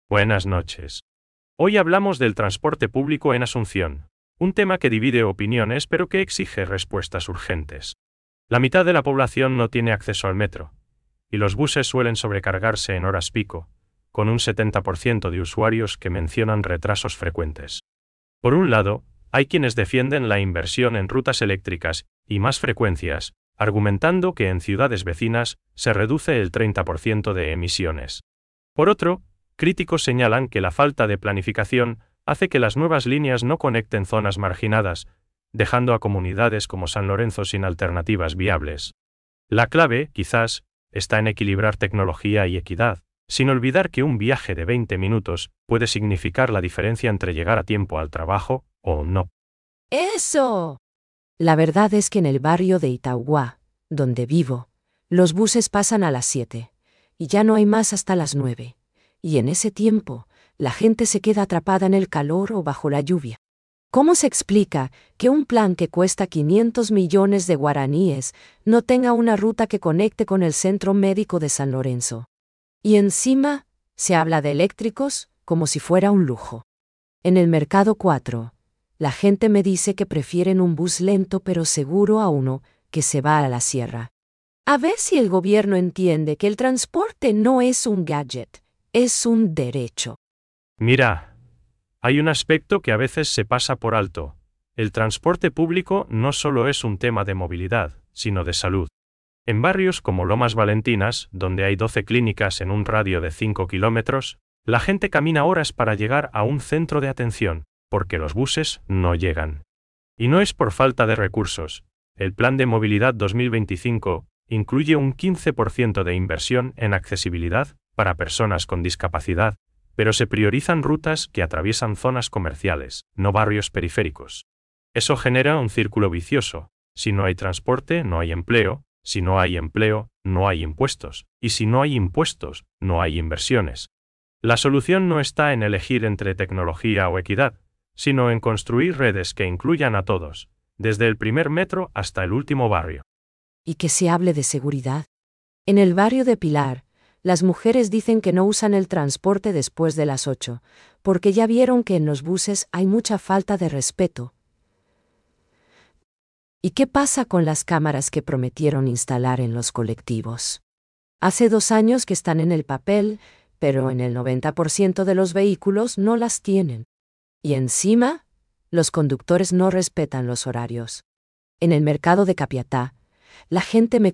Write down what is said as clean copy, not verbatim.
Buenas noches. Hoy hablamos del transporte público en Asunción, un tema que divide opiniones pero que exige respuestas urgentes. La mitad de la población no tiene acceso al metro, y los buses suelen sobrecargarse en horas pico, con un 70% de usuarios que mencionan retrasos frecuentes. Por un lado, hay quienes defienden la inversión en rutas eléctricas y más frecuencias, argumentando que en ciudades vecinas se reduce el 30% de emisiones. Por otro, críticos señalan que la falta de planificación hace que las nuevas líneas no conecten zonas marginadas, dejando a comunidades como San Lorenzo sin alternativas viables. La clave, quizás, está en equilibrar tecnología y equidad, sin olvidar que un viaje de 20 minutos puede significar la diferencia entre llegar a tiempo al trabajo o no. ¡Eso! La verdad es que en el barrio de Itauguá, donde vivo, los buses pasan a las 7, y ya no hay más hasta las 9. Y en ese tiempo, la gente se queda atrapada en el calor o bajo la lluvia. ¿Cómo se explica que un plan que cuesta 500 millones de guaraníes no tenga una ruta que conecte con el Centro Médico de San Lorenzo? Y encima, se habla de eléctricos como si fuera un lujo. En el Mercado 4, la gente me dice que prefieren un bus lento pero seguro a uno que se va a la sierra. A ver si el gobierno entiende que el transporte no es un gadget, es un derecho. Mira, hay un aspecto que a veces se pasa por alto. El transporte público no solo es un tema de movilidad, sino de salud. En barrios como Lomas Valentinas, donde hay 12 clínicas en un radio de 5 kilómetros, la gente camina horas para llegar a un centro de atención, porque los buses no llegan. Y no es por falta de recursos. El Plan de Movilidad 2025 incluye un 15% de inversión en accesibilidad para personas con discapacidad, pero se priorizan rutas que atraviesan zonas comerciales, no barrios periféricos. Eso genera un círculo vicioso. Si no hay transporte, no hay empleo. Si no hay empleo, no hay impuestos. Y si no hay impuestos, no hay inversiones. La solución no está en elegir entre tecnología o equidad, sino en construir redes que incluyan a todos, desde el primer metro hasta el último barrio. Y que se hable de seguridad. En el barrio de Pilar, las mujeres dicen que no usan el transporte después de las 8, porque ya vieron que en los buses hay mucha falta de respeto. ¿Y qué pasa con las cámaras que prometieron instalar en los colectivos? Hace 2 años que están en el papel, pero en el 90% de los vehículos no las tienen. Y encima, los conductores no respetan los horarios. En el mercado de Capiatá, la gente me